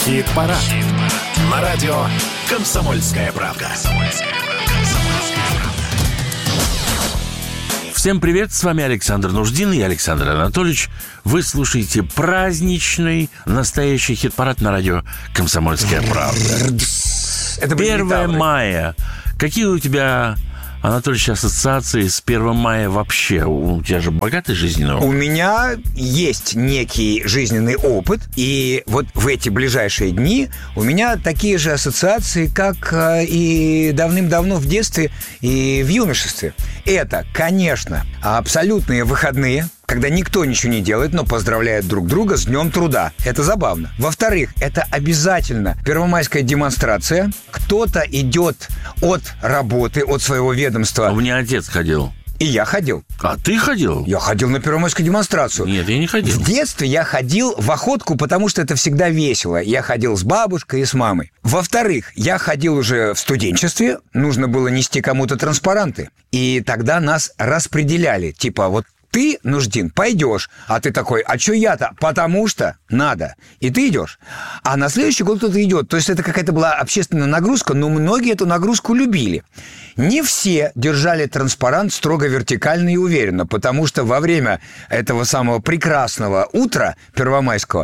Хит-парад. На радио «Комсомольская правда». Всем привет, с вами Александр Нуждин и Александр Анатольевич. Вы слушаете праздничный, настоящий хит-парад на радио «Комсомольская правда». 1 мая. Какие у тебя, Анатольевич, ассоциации с 1 мая вообще? У тебя же богатый жизненный опыт. У меня есть некий жизненный опыт, и вот в эти ближайшие дни у меня такие же ассоциации, как и давным-давно в детстве и в юношестве. Это, конечно, абсолютные выходные, когда никто ничего не делает, но поздравляют друг друга с Днем труда. Это забавно. Во-вторых, это обязательно первомайская демонстрация. Кто-то идет от работы, от своего ведомства. У меня отец ходил. И я ходил. А ты ходил? Я ходил на первомайскую демонстрацию. Нет, я не ходил. В детстве я ходил в охотку, потому что это всегда весело. Я ходил с бабушкой и с мамой. Во-вторых, я ходил уже в студенчестве. Нужно было нести кому-то транспаранты. И тогда нас распределяли. Типа, вот ты, Нуждин, пойдешь. А ты такой, а что я-то? Потому что надо. И ты идешь. А на следующий год кто-то идет. То есть это какая-то была общественная нагрузка, но многие эту нагрузку любили. Не все держали транспарант строго вертикально и уверенно, потому что во время этого самого прекрасного утра первомайского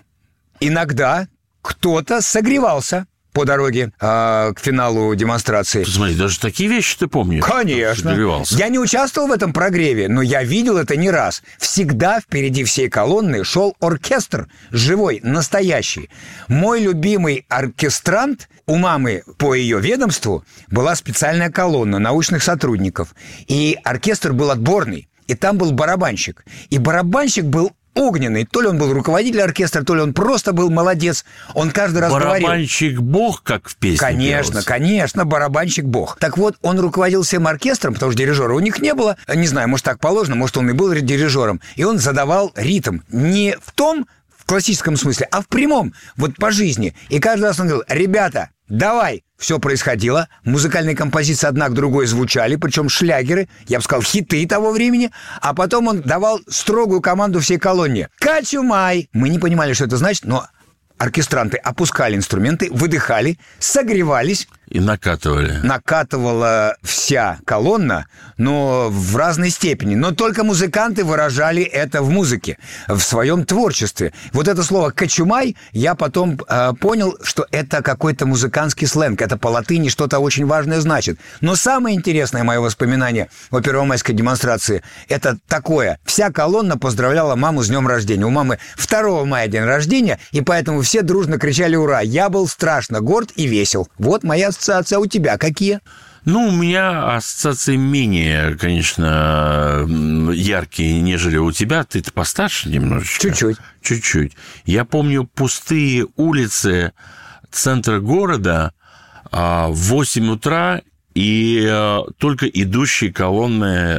иногда кто-то согревался по дороге к финалу демонстрации. Смотри, даже такие вещи ты помнишь? Конечно. Я не участвовал в этом прогреве, но я видел это не раз. Всегда впереди всей колонны шел оркестр, живой, настоящий. Мой любимый оркестрант, у мамы по ее ведомству была специальная колонна научных сотрудников. И оркестр был отборный. И там был барабанщик. И барабанщик был огненный. То ли он был руководитель оркестра, то ли он просто был молодец. Он каждый раз говорил... Барабанщик бог, как в песне Конечно, пелось. конечно, барабанщик бог. Так вот, он руководил всем оркестром, потому что дирижера у них не было. Не знаю, может, так положено, может, он и был дирижером. И он задавал ритм. Не в том, в классическом смысле, а в прямом, вот по жизни. И каждый раз он говорил: ребята, давай. Все происходило, музыкальные композиции одна к другой звучали, причем шлягеры, я бы сказал, хиты того времени, а потом он давал строгую команду всей колонне: «Качумай!». Мы не понимали, что это значит, но оркестранты опускали инструменты, выдыхали, согревались. И накатывали. Накатывала вся колонна, но в разной степени. Но только музыканты выражали это в музыке, в своем творчестве. Вот это слово «качумай» я потом понял, что это какой-то музыкантский сленг. Это по латыни что-то очень важное значит. Но самое интересное мое воспоминание о первомайской демонстрации – это такое. Вся колонна поздравляла маму с днем рождения. У мамы 2 мая день рождения, и поэтому все дружно кричали «Ура!». Я был страшно горд и весел. Вот моя ассоциация. А у тебя какие? Ну, у меня ассоциации менее, конечно, яркие, нежели у тебя. Ты-то постарше немножечко. Чуть-чуть. Чуть-чуть. Я помню пустые улицы центра города в 8 утра и только идущие колонны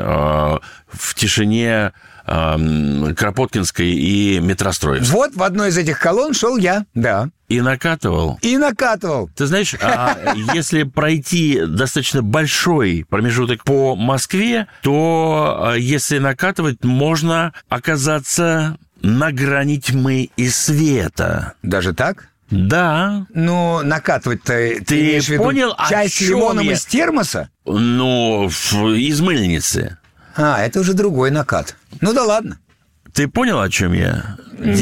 в тишине Кропоткинской и Метростроевской. Вот в одной из этих колонн шел я, да. И накатывал. И накатывал. Ты знаешь, если пройти достаточно большой промежуток по Москве, то если накатывать, можно оказаться на грани тьмы и света. Даже так? Да. Ну, накатывать-то ты имеешь в виду понял, чай с лимоном из термоса? Ну, из мыльницы. А, это уже другой накат. Ну да ладно. Ты понял, о чем я?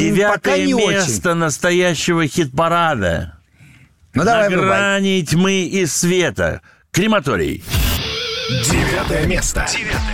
9 место настоящего хит-парада. Ну давай, на грани тьмы и света. Крематорий. 9 место.